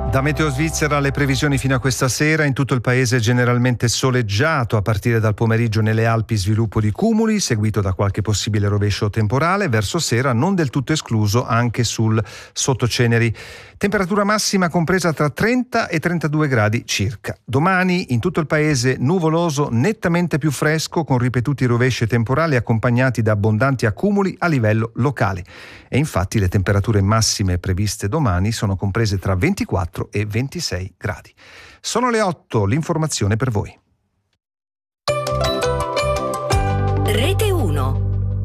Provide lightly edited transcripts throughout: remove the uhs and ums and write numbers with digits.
Da Meteo Svizzera le previsioni fino a questa sera: in tutto il paese generalmente soleggiato, a partire dal pomeriggio nelle Alpi sviluppo di cumuli, seguito da qualche possibile rovescio temporale, verso sera non del tutto escluso anche sul sottoceneri. Temperatura massima compresa tra 30 e 32 gradi circa. Domani in tutto il paese nuvoloso, nettamente più fresco, con ripetuti rovesci temporali accompagnati da abbondanti accumuli a livello locale. E infatti le temperature massime previste domani sono comprese tra 24 e 26 gradi. Sono le 8, l'informazione per voi. Rete 1.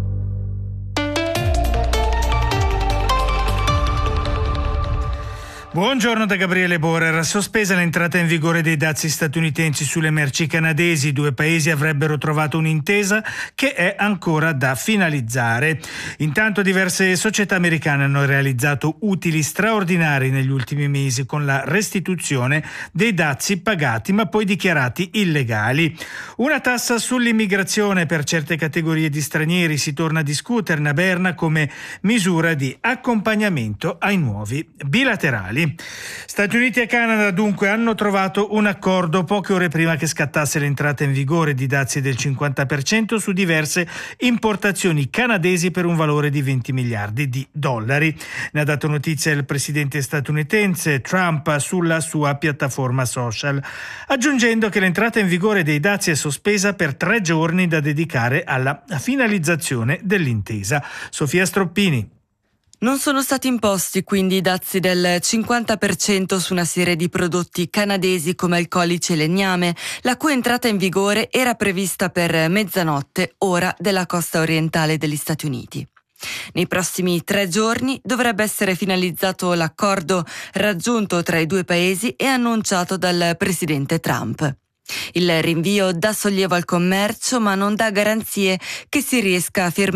Buongiorno da Gabriele Borer. Sospesa l'entrata in vigore dei dazi statunitensi sulle merci canadesi. I due paesi avrebbero trovato un'intesa che è ancora da finalizzare. Intanto diverse società americane hanno realizzato utili straordinari negli ultimi mesi con la restituzione dei dazi pagati ma poi dichiarati illegali. Una tassa sull'immigrazione per certe categorie di stranieri, si torna a discuterne a Berna come misura di accompagnamento ai nuovi bilaterali. Stati Uniti e Canada dunque hanno trovato un accordo poche ore prima che scattasse l'entrata in vigore di dazi del 50% su diverse importazioni canadesi per un valore di 20 miliardi di dollari. Ne ha dato notizia il presidente statunitense Trump sulla sua piattaforma social, aggiungendo che l'entrata in vigore dei dazi è sospesa per 3 giorni da dedicare alla finalizzazione dell'intesa. Sofia Stroppini. Non sono stati imposti quindi i dazi del 50% su una serie di prodotti canadesi come alcolici e legname, la cui entrata in vigore era prevista per mezzanotte, ora della costa orientale degli Stati Uniti. Nei prossimi 3 giorni dovrebbe essere finalizzato l'accordo raggiunto tra i due paesi e annunciato dal presidente Trump. Il rinvio dà sollievo al commercio, ma non dà garanzie che si riesca a fermare